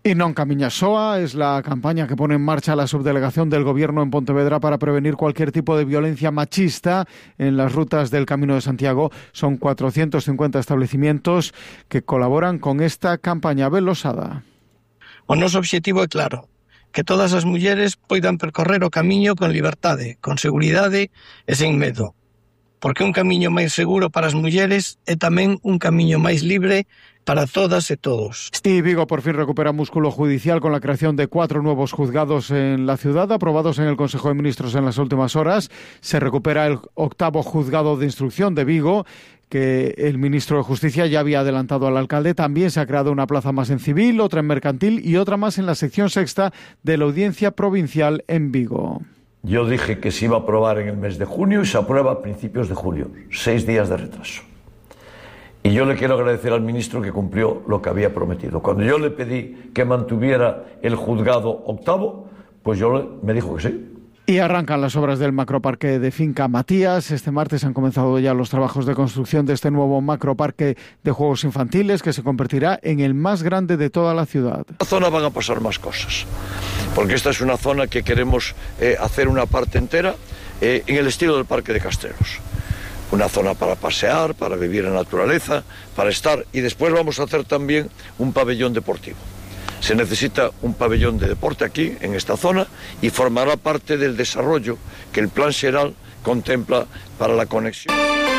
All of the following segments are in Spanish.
Y Non Camiñas Soa es la campaña que pone en marcha la subdelegación del Gobierno en Pontevedra para prevenir cualquier tipo de violencia machista en las rutas del Camino de Santiago. Son 450 establecimientos que colaboran con esta campaña. Abel Losada. O noso obxectivo é claro, que todas as mulleres poidan percorrer o camiño con liberdade, con seguridade e sen medo. Porque un camiño máis seguro para as mulleres é tamén un camiño máis libre para todas e todos. Y Vigo por fin recupera músculo judicial con la creación de 4 nuevos juzgados en la ciudad, aprobados en el Consejo de Ministros en las últimas horas. Se recupera el 8º juzgado de instrucción de Vigo, que el ministro de Justicia ya había adelantado al alcalde. También se ha creado una plaza más en civil, otra en mercantil y otra más en la sección sexta de la Audiencia Provincial en Vigo. Yo dije que se iba a aprobar en el mes de junio y se aprueba a principios de julio, 6 días de retraso. Y yo le quiero agradecer al ministro que cumplió lo que había prometido. Cuando yo le pedí que mantuviera el juzgado 8º, pues me dijo que sí. Y arrancan las obras del macroparque de Finca Matías. Este martes han comenzado ya los trabajos de construcción de este nuevo macroparque de juegos infantiles que se convertirá en el más grande de toda la ciudad. En la zona van a pasar más cosas, porque esta es una zona que queremos hacer una parte entera en el estilo del Parque de Castrelos. Una zona para pasear, para vivir en naturaleza, para estar, y después vamos a hacer también un pabellón deportivo. Se necesita un pabellón de deporte aquí, en esta zona, y formará parte del desarrollo que el Plan Xeral contempla para la conexión.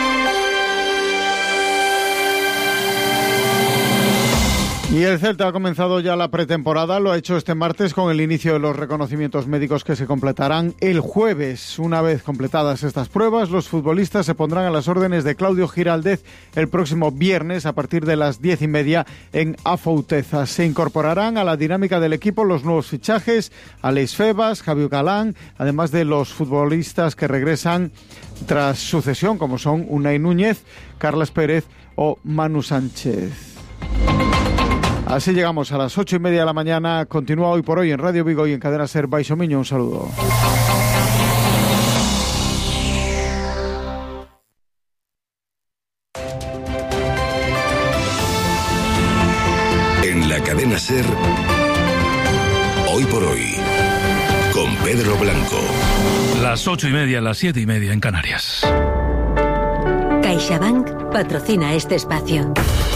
Y el Celta ha comenzado ya la pretemporada, lo ha hecho este martes con el inicio de los reconocimientos médicos que se completarán el jueves. Una vez completadas estas pruebas, los futbolistas se pondrán a las órdenes de Claudio Giraldez el próximo viernes a partir de las 10:30 en Afouteza. Se incorporarán a la dinámica del equipo los nuevos fichajes, Aleix Febas, Javier Galán, además de los futbolistas que regresan tras su cesión, como son Unai Núñez, Carles Pérez o Manu Sánchez. Así llegamos a las 8:30 de la mañana. Continúa Hoy por Hoy en Radio Vigo y en Cadena Ser. Baixo Miño, un saludo. En la Cadena Ser, Hoy por Hoy, con Pedro Blanco. Las 8:30, las 7:30 en Canarias. CaixaBank patrocina este espacio.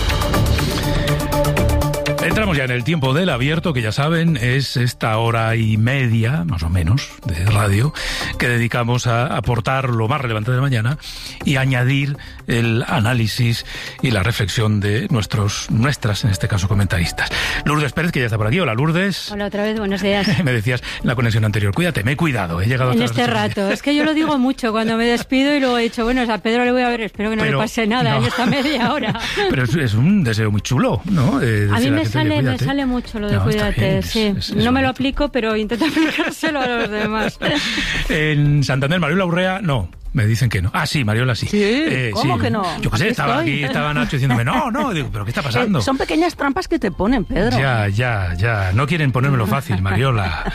Entramos ya en el tiempo del abierto, que ya saben, es esta hora y media, más o menos, de radio, que dedicamos a aportar lo más relevante de la mañana y añadir el análisis y la reflexión de nuestras, en este caso, comentaristas. Lourdes Pérez, que ya está por aquí. Hola, Lourdes. Hola, otra vez, buenos días. Me decías en la conexión anterior, cuídate, me he cuidado, he llegado en este rato. Es que yo lo digo mucho cuando me despido y luego he dicho, bueno, a Pedro le voy a ver, espero que no le pase nada en esta media hora. Pero es un deseo muy chulo, ¿no? A mí me sale mucho lo de cuídate, sí. No me lo aplico, pero intento aplicárselo a los demás. En Santander, Mariola Urrea, no. Me dicen que no. Ah, sí, Mariola sí. ¿Cómo que no? Yo qué sé, estaba Nacho diciéndome, no, digo, ¿pero qué está pasando? Son pequeñas trampas que te ponen, Pedro. Ya. No quieren ponérmelo fácil, Mariola.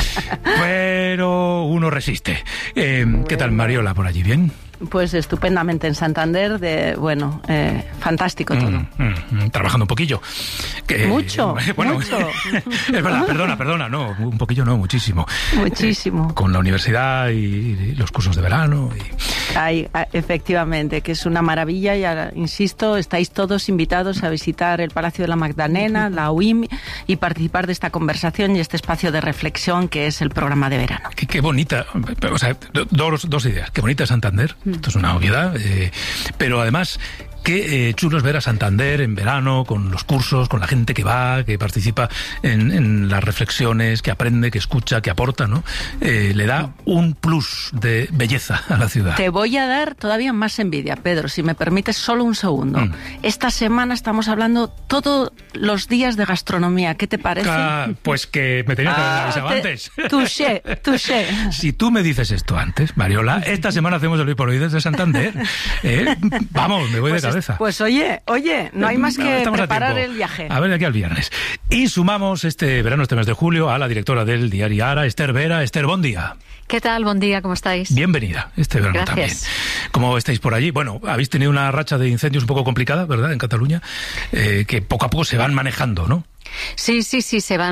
Pero uno resiste. ¿Qué tal, Mariola, por allí? ¿Bien? Pues estupendamente en Santander, fantástico todo. Trabajando un poquillo. Mucho. Es verdad, perdona, no, un poquillo no, muchísimo. Muchísimo. Con la universidad y los cursos de verano. Efectivamente, que es una maravilla y, insisto, estáis todos invitados a visitar el Palacio de la Magdalena, la UIM, y participar de esta conversación y este espacio de reflexión que es el programa de verano. Qué bonita, o sea, dos ideas. Qué bonita Santander. Esto es una obviedad, pero además qué chulo es ver a Santander en verano, con los cursos, con la gente que va, que participa en las reflexiones, que aprende, que escucha, que aporta, ¿no? Le da un plus de belleza a la ciudad. Te voy a dar todavía más envidia, Pedro, si me permites solo un segundo. Esta semana estamos hablando todos los días de gastronomía. ¿Qué te parece? Pues que me tenías que haber avisado antes. Touché. Si tú me dices esto antes, Mariola, esta semana hacemos el Hoy por Hoy desde Santander. Vamos, me voy de cabeza. cabeza. Pues oye, no hay más que preparar el viaje. A ver, de aquí al viernes. Y sumamos este verano, este mes de julio, a la directora del diario Ara, Esther Vera. Esther, buen día. ¿Qué tal? Buen día, ¿cómo estáis? Bienvenida, este verano. Gracias. También. ¿Cómo estáis por allí? Bueno, habéis tenido una racha de incendios un poco complicada, ¿verdad?, en Cataluña, que poco a poco se van manejando, ¿no? Sí, se van